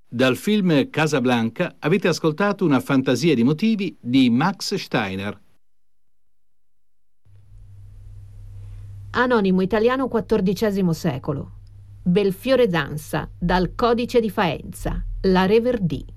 Dal film Casablanca avete ascoltato una fantasia di motivi di Max Steiner. Anonimo italiano XIV secolo. Belfiore d'Ansa, dal Codice di Faenza, la Reverdì.